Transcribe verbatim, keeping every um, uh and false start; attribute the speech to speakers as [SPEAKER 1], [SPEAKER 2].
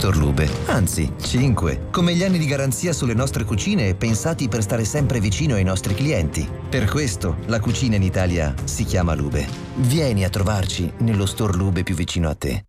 [SPEAKER 1] Store Lube. Anzi, cinque. Come gli anni di garanzia sulle nostre cucine pensati per stare sempre vicino ai nostri clienti. Per questo la cucina in Italia si chiama Lube. Vieni a trovarci nello Store Lube più vicino a te.